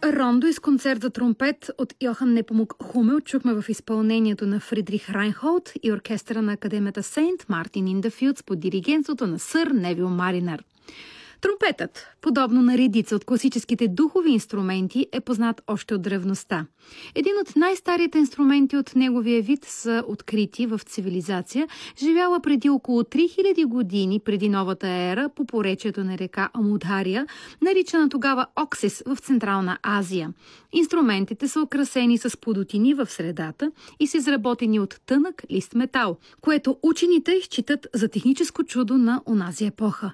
Рондо из концерт за тромпет от Йохан Непомук Хумел чухме в изпълнението на Фридрих Райнхолд и оркестъра на Академията Сейнт Мартин ин да Филдс под диригентството на сър Невил Маринър. Тромпетът, подобно на редица от класическите духови инструменти, е познат още от древността. Един от най-старите инструменти от неговия вид са открити в цивилизация, живяла преди около 3000 години преди новата ера по поречието на река Амудхария, наричана тогава Оксис в Централна Азия. Инструментите са украсени с плодотини в средата и са изработени от тънък лист метал, което учените считат за техническо чудо на онази епоха.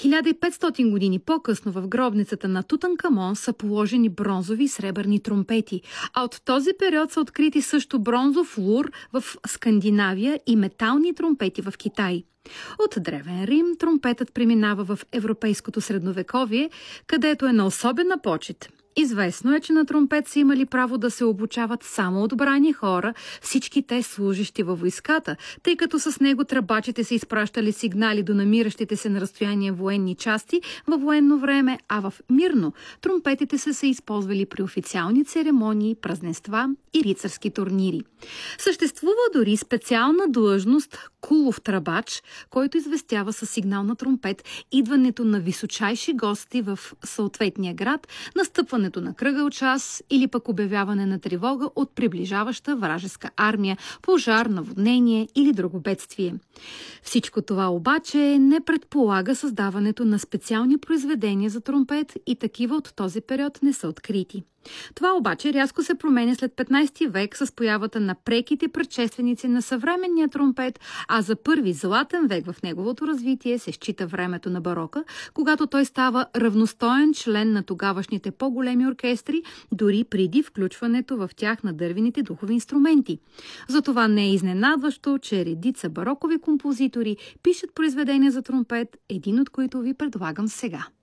1500 години по-късно в гробницата на Тутанкамон са положени бронзови и сребърни тромпети, а от този период са открити също бронзов лур в Скандинавия и метални тромпети в Китай. От Древен Рим тромпетът преминава в европейското средновековие, където е на особена почет. Известно е, че на тромпет са имали право да се обучават само отбрани хора, всички те служещи във войската, тъй като с него тръбачите са изпращали сигнали до намиращите се на разстояние военни части във военно време, а в мирно тромпетите са се използвали при официални церемонии, празненства и рицарски турнири. Съществува дори специална длъжност кулов тръбач, който известява със сигнал на тромпет идването на височайши гости в съответния град, настъпването на кръгъл час или пък обявяване на тревога от приближаваща вражеска армия, пожар, наводнение или друго бедствие. Всичко това обаче не предполага създаването на специални произведения за тромпет и такива от този период не са открити. Това обаче рязко се променя след 15 век с появата на преките предшественици на съвременния тромпет, а за първи златен век в неговото развитие се счита времето на барока, когато той става равностоен член на тогавашните по-големи оркестри, дори преди включването в тях на дървените духови инструменти. Затова не е изненадващо, че редица барокови композитори пишат произведения за тромпет, един от които ви предлагам сега.